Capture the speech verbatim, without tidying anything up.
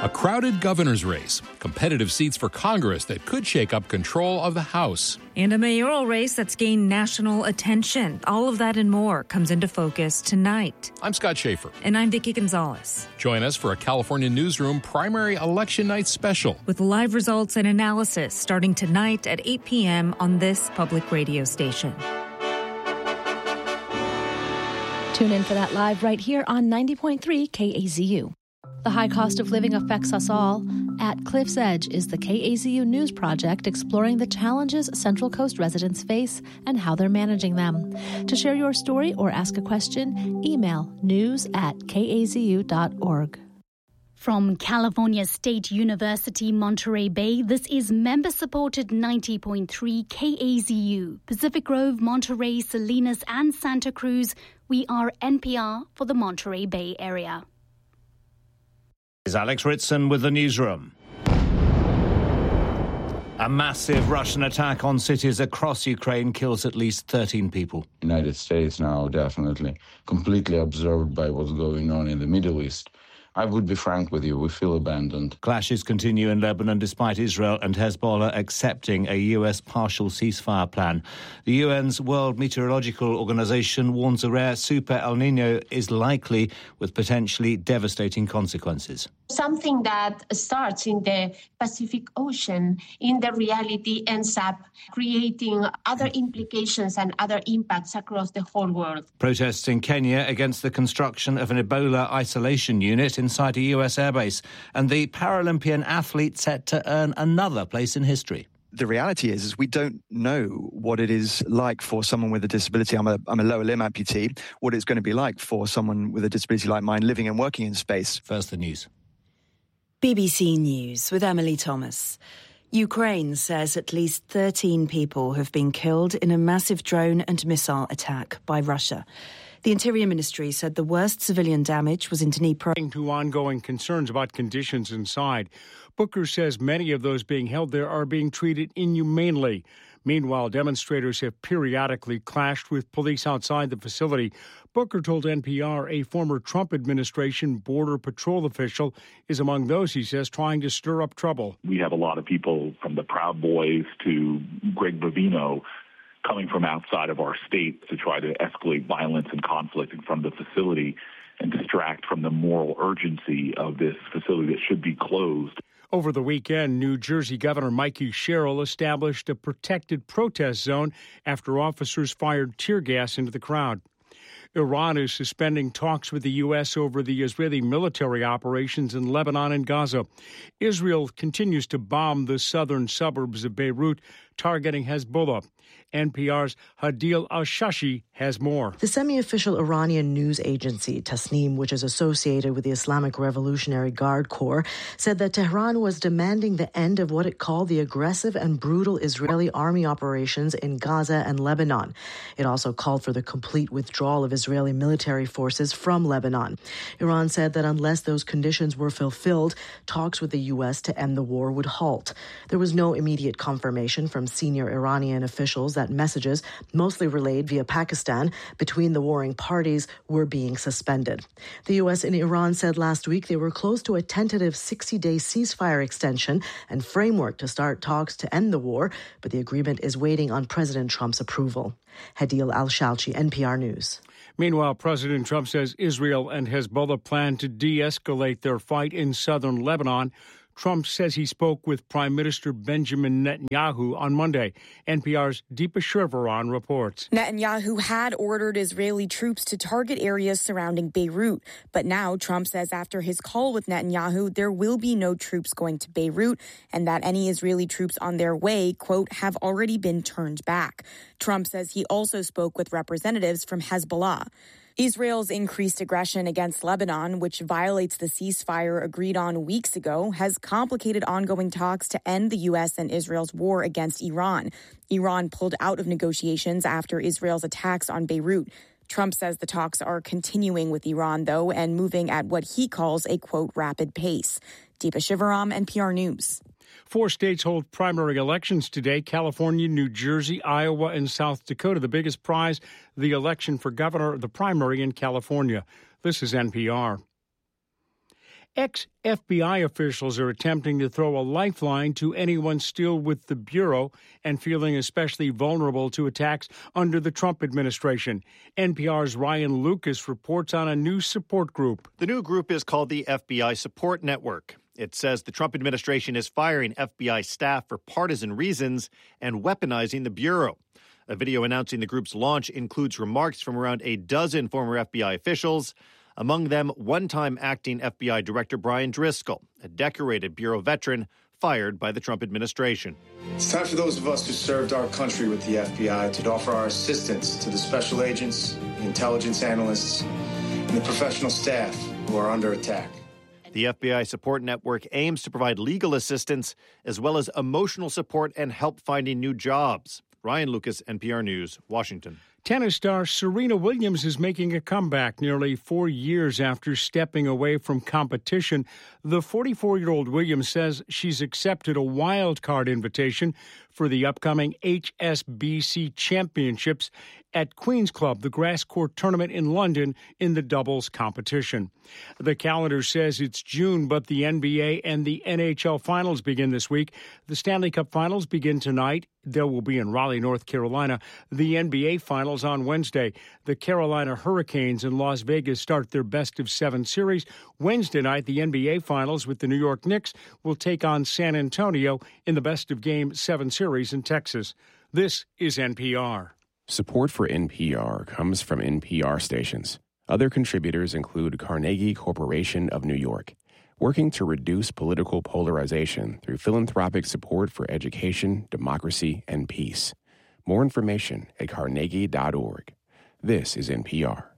A crowded governor's race, competitive seats for Congress that could shake up control of the House. And a mayoral race that's gained national attention. All of that and more comes into focus tonight. I'm Scott Schaefer. And I'm Vicki Gonzalez. Join us for a California Newsroom primary election night special. With live results and analysis starting tonight at eight p.m. on this public radio station. Tune in for that live right here on ninety point three K A Z U. The high cost of living affects us all. At Cliff's Edge is the K A Z U News Project exploring the challenges Central Coast residents face and how they're managing them. To share your story or ask a question, email news at k a z u dot org. From California State University, Monterey Bay, this is member-supported ninety point three K A Z U. Pacific Grove, Monterey, Salinas, and Santa Cruz. We are N P R for the Monterey Bay area. Is Alex Ritson with the newsroom. A massive Russian attack on cities across Ukraine kills at least thirteen people. United States now definitely completely absorbed by what's going on in the Middle East. I would be frank with you, we feel abandoned. Clashes continue in Lebanon despite Israel and Hezbollah accepting a U S partial ceasefire plan. The U N's World Meteorological Organization warns a rare super El Nino is likely with potentially devastating consequences. Something that starts in the Pacific Ocean, in the reality ends up creating other implications and other impacts across the whole world. Protests in Kenya against the construction of an Ebola isolation unit inside a U S airbase, and the Paralympian athlete set to earn another place in history. The reality is, is we don't know what it is like for someone with a disability. I'm a, I'm a lower limb amputee. What it's going to be like for someone with a disability like mine living and working in space. First, the news. B B C News with Emily Thomas. Ukraine says at least thirteen people have been killed in a massive drone and missile attack by Russia. The Interior Ministry said the worst civilian damage was in Dnipro. To ongoing concerns about conditions inside, Booker says many of those being held there are being treated inhumanely. Meanwhile, demonstrators have periodically clashed with police outside the facility. Booker told N P R a former Trump administration Border Patrol official is among those, he says, trying to stir up trouble. We have a lot of people from the Proud Boys to Greg Bovino coming from outside of our state to try to escalate violence and conflict in front of the facility and distract from the moral urgency of this facility that should be closed. Over the weekend, New Jersey Governor Mikey Sherrill established a protected protest zone after officers fired tear gas into the crowd. Iran is suspending talks with the U S over the Israeli military operations in Lebanon and Gaza. Israel continues to bomb the southern suburbs of Beirut, targeting Hezbollah. N P R's Hadil Al-Shashi has more. The semi-official Iranian news agency, Tasnim, which is associated with the Islamic Revolutionary Guard Corps, said that Tehran was demanding the end of what it called the aggressive and brutal Israeli army operations in Gaza and Lebanon. It also called for the complete withdrawal of Israeli military forces from Lebanon. Iran said that unless those conditions were fulfilled, talks with the U S to end the war would halt. There was no immediate confirmation from senior Iranian officials that messages, mostly relayed via Pakistan, between the warring parties were being suspended. The U S and Iran said last week they were close to a tentative sixty-day ceasefire extension and framework to start talks to end the war, but the agreement is waiting on President Trump's approval. Hadil Al-Shalchi, N P R News. Meanwhile, President Trump says Israel and Hezbollah plan to de-escalate their fight in southern Lebanon. Trump says he spoke with Prime Minister Benjamin Netanyahu on Monday. N P R's Deepa Shivaram reports. Netanyahu had ordered Israeli troops to target areas surrounding Beirut. But now Trump says after his call with Netanyahu, there will be no troops going to Beirut and that any Israeli troops on their way, quote, have already been turned back. Trump says he also spoke with representatives from Hezbollah. Israel's increased aggression against Lebanon, which violates the ceasefire agreed on weeks ago, has complicated ongoing talks to end the U S and Israel's war against Iran. Iran pulled out of negotiations after Israel's attacks on Beirut. Trump says the talks are continuing with Iran, though, and moving at what he calls a, quote, rapid pace. Deepa Shivaram, N P R News. Four states hold primary elections today: California, New Jersey, Iowa, and South Dakota. The biggest prize, the election for governor, the primary in California. This is N P R. Ex-F B I officials are attempting to throw a lifeline to anyone still with the Bureau and feeling especially vulnerable to attacks under the Trump administration. N P R's Ryan Lucas reports on a new support group. The new group is called the F B I Support Network. It says the Trump administration is firing F B I staff for partisan reasons and weaponizing the Bureau. A video announcing the group's launch includes remarks from around a dozen former F B I officials, among them one-time acting F B I Director Brian Driscoll, a decorated Bureau veteran fired by the Trump administration. It's time for those of us who served our country with the F B I to offer our assistance to the special agents, the intelligence analysts, and the professional staff who are under attack. The F B I Support Network aims to provide legal assistance as well as emotional support and help finding new jobs. Ryan Lucas, N P R News, Washington. Tennis star Serena Williams is making a comeback nearly four years after stepping away from competition. The forty-four-year-old Williams says she's accepted a wild card invitation for the upcoming H S B C Championships at Queen's Club, the grass court tournament in London, in the doubles competition. The calendar says it's June, but the N B A and the N H L finals begin this week. The Stanley Cup finals begin tonight. They will be in Raleigh, North Carolina. The N B A finals on Wednesday. The Carolina Hurricanes in Las Vegas start their best of seven series. Wednesday night, the N B A finals with the New York Knicks will take on San Antonio in the best of game seven series in Texas. This is N P R. Support for N P R comes from N P R stations. Other contributors include Carnegie Corporation of New York, working to reduce political polarization through philanthropic support for education, democracy, and peace. More information at carnegie dot org. This is N P R.